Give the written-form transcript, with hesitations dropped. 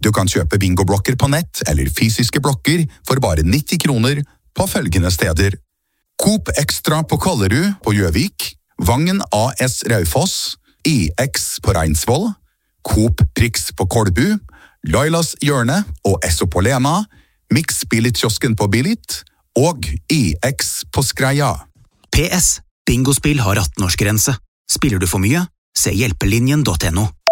Du kan kjøpe bingoblokker på nett eller fysiske blokker for bare 90 kroner på følgende steder. Coop Extra på Kollerud på Gjøvik, Vangen AS Raufoss, EX på Reinsvoll, Coop Prix på Kolbu, Lailas Hjørne og Esso på Lena, Mix Billit-kiosken på Billit og EX på Skreia. PS. Bingospill har 18-årsgrense. Spiller du for mye? Se hjelpelinjen.no.